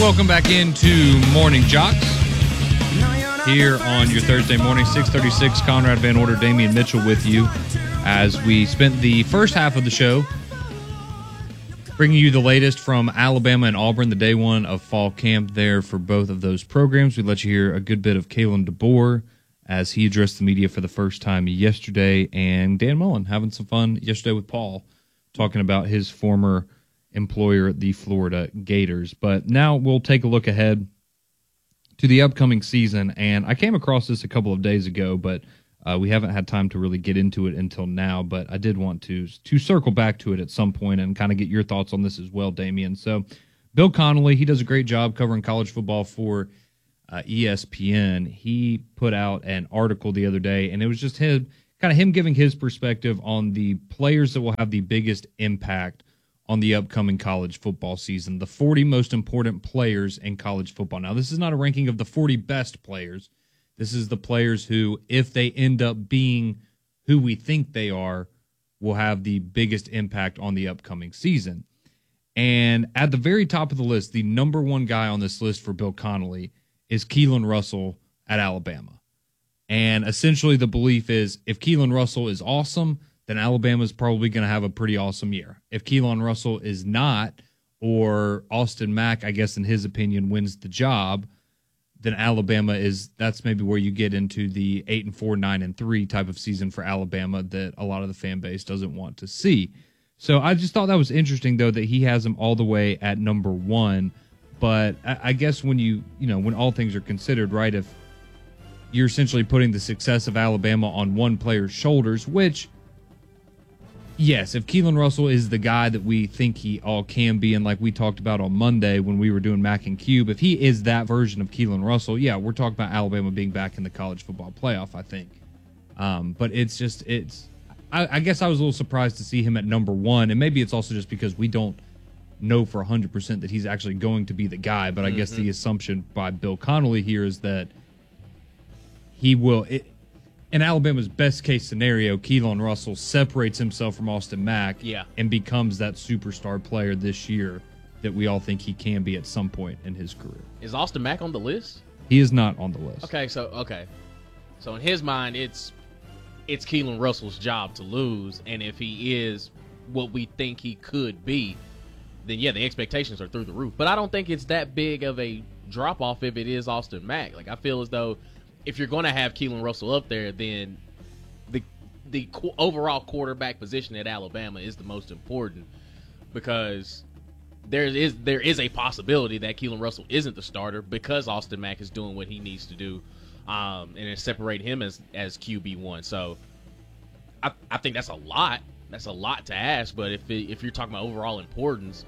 Welcome back into Morning Jocks here on your Thursday morning, 6:36. Conrad Van Order, Damian Mitchell with you as we spent the first half of the show bringing you the latest from Alabama and Auburn, the day one of fall camp there for both of those programs. We let you hear a good bit of Kalen DeBoer as he addressed the media for the first time yesterday, and Dan Mullen having some fun yesterday with Paul talking about his former employer, the Florida Gators. But now we'll take a look ahead to the upcoming season, and I came across this a couple of days ago, but we haven't had time to really get into it until now, but I did want to circle back to it at some point and kind of get your thoughts on this as well, Damian. So Bill Connolly, he does a great job covering college football for ESPN. He put out an article the other day, and it was just him giving his perspective on the players that will have the biggest impact on the upcoming college football season, the 40 most important players in college football. Now, this is not a ranking of the 40 best players. This is the players who, if they end up being who we think they are, will have the biggest impact on the upcoming season. And at the very top of the list, the number one guy on this list for Bill Connolly is Keelan Russell at Alabama. And essentially the belief is if Keelan Russell is awesome, then Alabama's probably going to have a pretty awesome year. If Keelan Russell is not, or Austin Mack, I guess in his opinion, wins the job, then that's maybe where you get into the 8-4, 9-3 type of season for Alabama that a lot of the fan base doesn't want to see. So I just thought that was interesting, though, that he has him all the way at number one. But I guess when when all things are considered, right, if you're essentially putting the success of Alabama on one player's shoulders, which, yes, if Keelan Russell is the guy that we think he all can be, and like we talked about on Monday when we were doing Mac and Cube, if he is that version of Keelan Russell, yeah, we're talking about Alabama being back in the college football playoff, I think. But I guess I was a little surprised to see him at number one, and maybe it's also just because we don't know for 100% that he's actually going to be the guy, but I guess the assumption by Bill Connolly here is that he will... In Alabama's best-case scenario, Keelan Russell separates himself from Austin Mack and becomes that superstar player this year that we all think he can be at some point in his career. Is Austin Mack on the list? He is not on the list. Okay. So in his mind, it's Keelan Russell's job to lose, and if he is what we think he could be, then, yeah, the expectations are through the roof. But I don't think it's that big of a drop-off if it is Austin Mack. Like, I feel as though if you're going to have Keelan Russell up there, then the overall quarterback position at Alabama is the most important, because there is a possibility that Keelan Russell isn't the starter because Austin Mack is doing what he needs to do, and it separate him as QB1. So I think that's a lot. That's a lot to ask. But if you're talking about overall importance,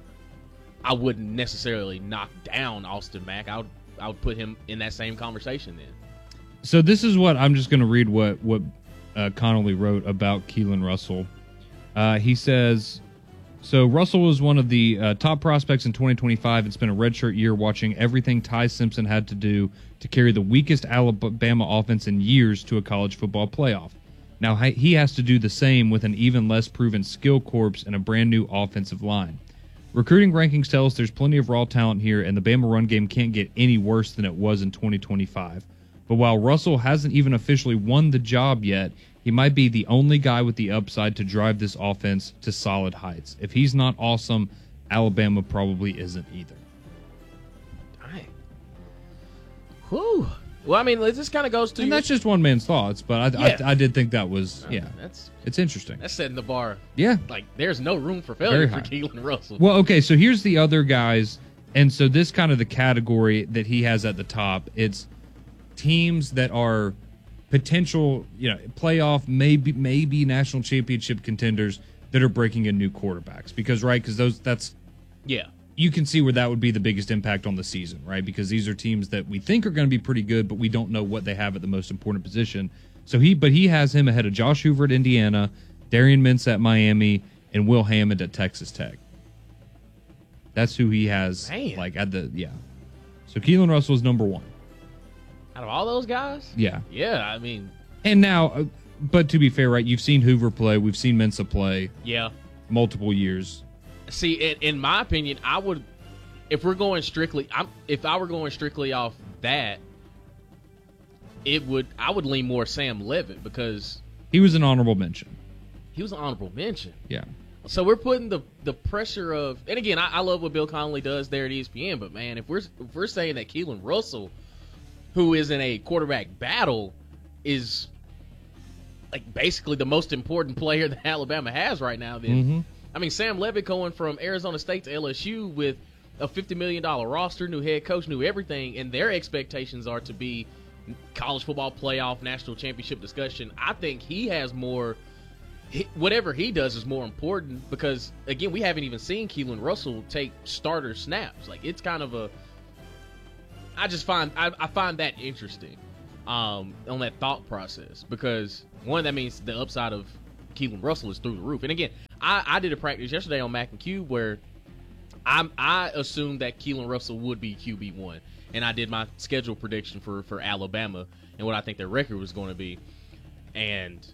I wouldn't necessarily knock down Austin Mack. I would put him in that same conversation then. So this is what I'm just going to read what Connolly wrote about Keelan Russell. He says, so Russell was one of the top prospects in 2025 and spent a redshirt year watching everything Ty Simpson had to do to carry the weakest Alabama offense in years to a college football playoff. Now he has to do the same with an even less proven skill corps and a brand new offensive line. Recruiting rankings tell us there's plenty of raw talent here, and the Bama run game can't get any worse than it was in 2025. But while Russell hasn't even officially won the job yet, he might be the only guy with the upside to drive this offense to solid heights. If he's not awesome, Alabama probably isn't either. Dang. Whew. Well, I mean, this kind of goes to... And that's just one man's thoughts, but I did think that was, it's interesting. That's setting the bar. Yeah. Like, there's no room for failure for Keelan Russell. Well, okay, so here's the other guys, and so this kind of the category that he has at the top, it's teams that are potential, playoff, maybe national championship contenders that are breaking in new quarterbacks. Because that's... Yeah. You can see where that would be the biggest impact on the season, right? Because these are teams that we think are going to be pretty good, but we don't know what they have at the most important position. So he has him ahead of Josh Hoover at Indiana, Darian Mintz at Miami, and Will Hammond at Texas Tech. That's who he has. So Keelan Russell is number one. Out of all those guys? Yeah. Yeah, I mean. And now, but to be fair, right, you've seen Hoover play. We've seen Mensah play. Yeah. Multiple years. See, in my opinion, if we're going strictly, if I were going strictly off that, I would lean more Sam Levitt because he was an honorable mention. He was an honorable mention. Yeah. So we're putting the pressure of, and again, I love what Bill Connolly does there at ESPN, but man, if we're saying that Keelan Russell, who is in a quarterback battle, is like basically the most important player that Alabama has right now, then I mean, Sam Levitt going from Arizona State to LSU with a $50 million roster, new head coach, new everything, and their expectations are to be college football playoff, national championship discussion. I think he has more. Whatever he does is more important because, again, we haven't even seen Keelan Russell take starter snaps. Like, it's kind of I find that interesting on that thought process because, one, that means the upside of Keelan Russell is through the roof. And, again, I did a practice yesterday on Mac and Cube where I assumed that Keelan Russell would be QB1, and I did my schedule prediction for Alabama and what I think their record was going to be. And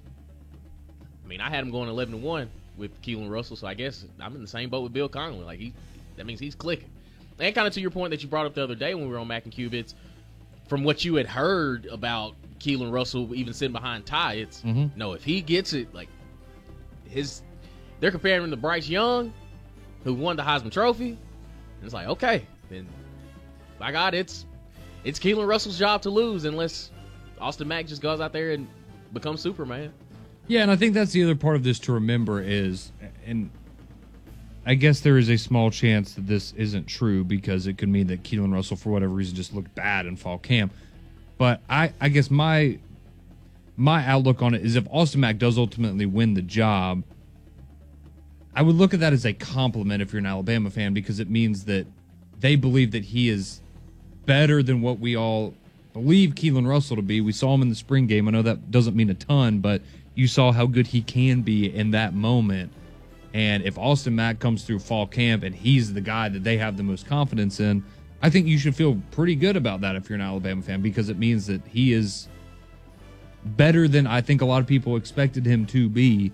I mean, I had him going 11-1 with Keelan Russell, so I guess I'm in the same boat with Bill Connolly. Like that means he's clicking. And kind of to your point that you brought up the other day when we were on Mac and Cube, it's from what you had heard about Keelan Russell even sitting behind Ty. It's no, if he gets it, like they're comparing him to Bryce Young, who won the Heisman Trophy. And it's like, okay, then by God, it's Keelan Russell's job to lose unless Austin Mack just goes out there and becomes Superman. Yeah, and I think that's the other part of this to remember is, and I guess there is a small chance that this isn't true because it could mean that Keelan Russell, for whatever reason, just looked bad in fall camp. But I guess my outlook on it is if Austin Mack does ultimately win the job, I would look at that as a compliment if you're an Alabama fan because it means that they believe that he is better than what we all believe Keelan Russell to be. We saw him in the spring game. I know that doesn't mean a ton, but you saw how good he can be in that moment. And if Austin Mack comes through fall camp and he's the guy that they have the most confidence in, I think you should feel pretty good about that if you're an Alabama fan because it means that he is better than I think a lot of people expected him to be.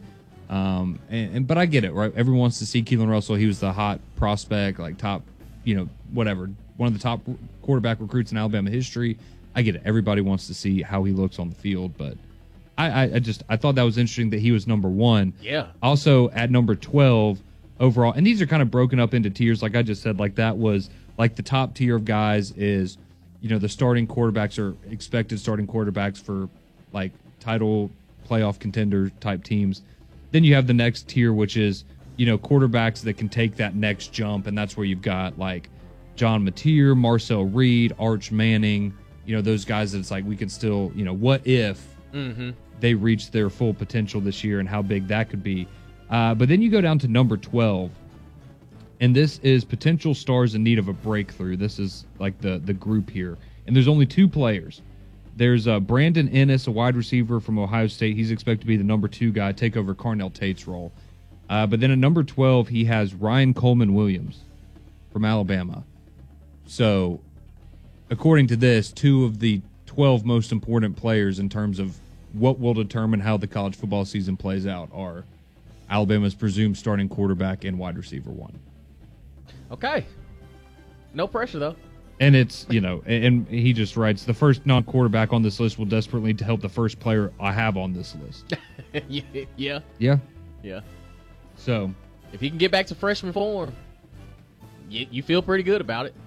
But I get it, right? Everyone wants to see Keelan Russell. He was the hot prospect, like top, whatever, one of the top quarterback recruits in Alabama history. I get it. Everybody wants to see how he looks on the field, but I thought that was interesting that he was number 1. Yeah. Also at number 12 overall, and these are kind of broken up into tiers, like I just said. Like that was like the top tier of guys is, the starting quarterbacks or expected starting quarterbacks for like title playoff contender type teams. Then you have the next tier, which is quarterbacks that can take that next jump, and that's where you've got like John Mateer, Marcel Reed, Arch Manning. Those guys that it's like we can still, what if they reach their full potential this year and how big that could be. But then you go down to number 12, and this is potential stars in need of a breakthrough. This is like the group here. And there's only 2 players. There's Brandon Ennis, a wide receiver from Ohio State. He's expected to be the number 2 guy, take over Carnell Tate's role. But then at number 12, he has Ryan Coleman Williams from Alabama. So according to this, 2 of the 12 most important players in terms of what will determine how the college football season plays out are Alabama's presumed starting quarterback and wide receiver 1. Okay. No pressure, though. And it's, and he just writes, the first non-quarterback on this list will desperately need to help the first player I have on this list. Yeah. Yeah. So if he can get back to freshman form, you feel pretty good about it.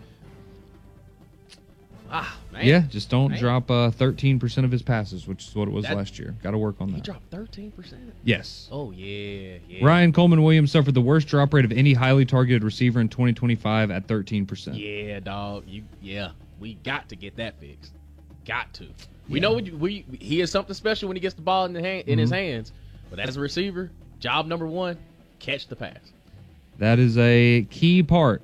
Man. Yeah, just don't drop 13% of his passes, which is what it was last year. Got to work on that. He dropped 13%? Yes. Oh, yeah. Ryan Coleman Williams suffered the worst drop rate of any highly targeted receiver in 2025 at 13%. Yeah, dog. We got to get that fixed. Got to. We know he is something special when he gets the ball in his hands. But as a receiver, job number 1, catch the pass. That is a key part.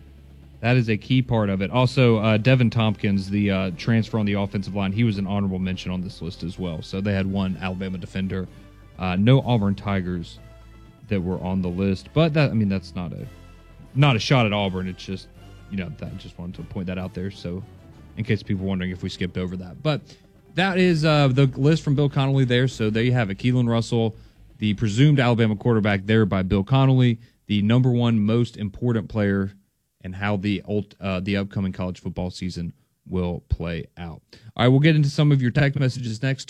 Of it. Also, Devin Tompkins, the transfer on the offensive line, he was an honorable mention on this list as well. So they had 1 Alabama defender. No Auburn Tigers that were on the list. But that's not a shot at Auburn. It's just, I just wanted to point that out there. So in case people are wondering if we skipped over that. But that is the list from Bill Connolly there. So there you have it. Keelan Russell, the presumed Alabama quarterback there by Bill Connolly, the number 1 most important player and how the upcoming college football season will play out. All right, we'll get into some of your text messages next,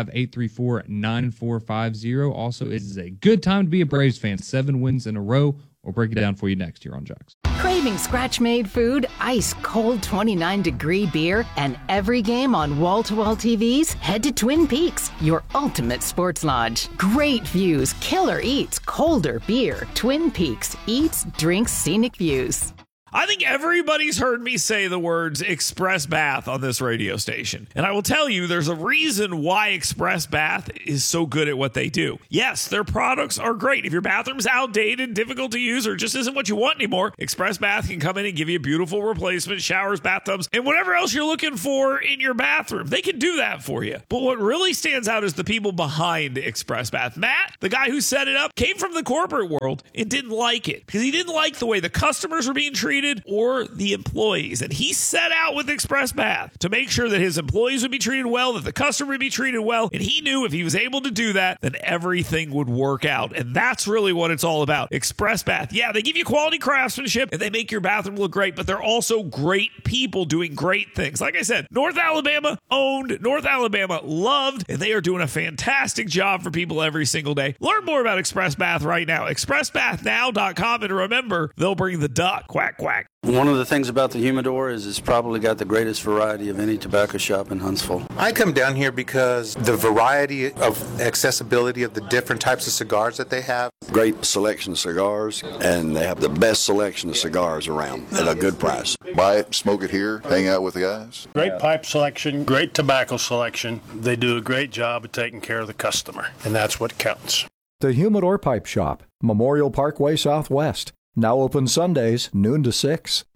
205-834-9450. Also, it is a good time to be a Braves fan. 7 wins in a row. We'll break it down for you next here on Jocks. Craving scratch-made food, ice-cold 29-degree beer, and every game on wall-to-wall TVs? Head to Twin Peaks, your ultimate sports lodge. Great views, killer eats, colder beer. Twin Peaks, eats, drinks, scenic views. I think everybody's heard me say the words Express Bath on this radio station. And I will tell you, there's a reason why Express Bath is so good at what they do. Yes, their products are great. If your bathroom's outdated, difficult to use, or just isn't what you want anymore, Express Bath can come in and give you a beautiful replacement, showers, bathtubs, and whatever else you're looking for in your bathroom. They can do that for you. But what really stands out is the people behind Express Bath. Matt, the guy who set it up, came from the corporate world and didn't like it because he didn't like the way the customers were being treated or the employees. And he set out with Express Bath to make sure that his employees would be treated well, that the customer would be treated well. And he knew if he was able to do that, then everything would work out. And that's really what it's all about. Express Bath. Yeah, they give you quality craftsmanship and they make your bathroom look great, but they're also great people doing great things. Like I said, North Alabama owned, North Alabama loved, and they are doing a fantastic job for people every single day. Learn more about Express Bath right now. ExpressBathNow.com. And remember, they'll bring the duck. Quack, quack. One of the things about the Humidor is it's probably got the greatest variety of any tobacco shop in Huntsville. I come down here because the variety of accessibility of the different types of cigars that they have. Great selection of cigars, and they have the best selection of cigars around at a good price. Buy it, smoke it here, hang out with the guys. Great pipe selection, great tobacco selection. They do a great job of taking care of the customer, and that's what counts. The Humidor Pipe Shop, Memorial Parkway Southwest. Now open Sundays, noon to 6.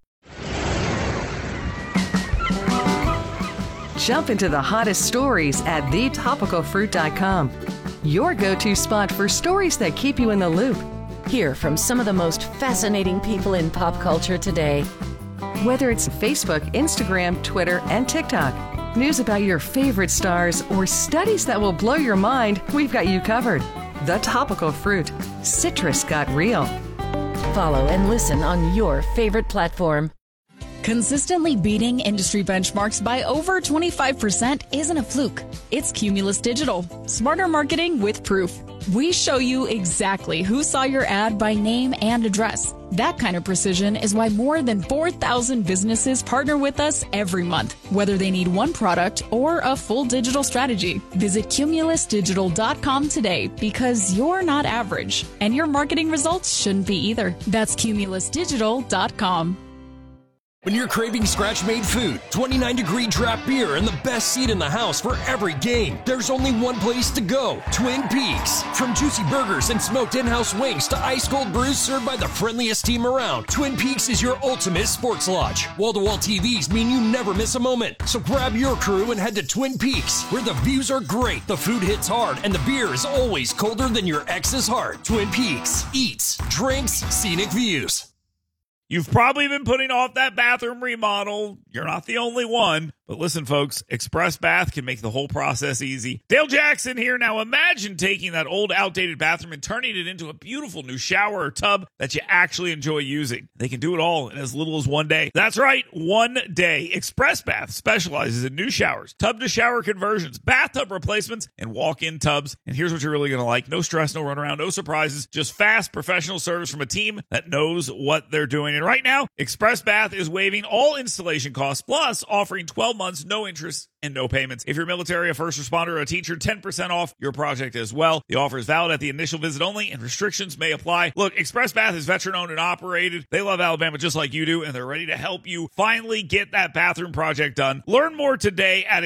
Jump into the hottest stories at thetopicalfruit.com. Your go-to spot for stories that keep you in the loop. Hear from some of the most fascinating people in pop culture today. Whether it's Facebook, Instagram, Twitter, and TikTok, news about your favorite stars, or studies that will blow your mind, we've got you covered. The Topical Fruit. Citrus got real. Follow and listen on your favorite platform. Consistently beating industry benchmarks by over 25% isn't a fluke. It's Cumulus Digital. Smarter marketing with proof. We show you exactly who saw your ad by name and address. That kind of precision is why more than 4,000 businesses partner with us every month, whether they need one product or a full digital strategy. Visit cumulusdigital.com today because you're not average, and your marketing results shouldn't be either. That's cumulusdigital.com. When you're craving scratch-made food, 29-degree draft beer, and the best seat in the house for every game, there's only one place to go, Twin Peaks. From juicy burgers and smoked in-house wings to ice-cold brews served by the friendliest team around, Twin Peaks is your ultimate sports lodge. Wall-to-wall TVs mean you never miss a moment. So grab your crew and head to Twin Peaks, where the views are great, the food hits hard, and the beer is always colder than your ex's heart. Twin Peaks. Eats, drinks, scenic views. You've probably been putting off that bathroom remodel. You're not the only one. But listen, folks, Express Bath can make the whole process easy. Dale Jackson here. Now imagine taking that old, outdated bathroom and turning it into a beautiful new shower or tub that you actually enjoy using. They can do it all in as little as 1 day. That's right, 1 day. Express Bath specializes in new showers, tub-to-shower conversions, bathtub replacements, and walk-in tubs. And here's what you're really going to like. No stress, no runaround, no surprises. Just fast, professional service from a team that knows what they're doing. And right now, Express Bath is waiving all installation costs, plus offering 12 months, no interest, and no payments. If you're military, a first responder, or a teacher, 10% off your project as well. The offer is valid at the initial visit only, and restrictions may apply. Look, Express Bath is veteran-owned and operated. They love Alabama just like you do, and they're ready to help you finally get that bathroom project done. Learn more today at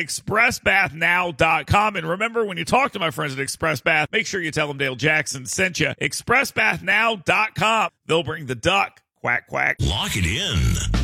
ExpressBathNow.com. And remember, when you talk to my friends at Express Bath, make sure you tell them Dale Jackson sent you. ExpressBathNow.com. They'll bring the duck. Quack, quack. Lock it in.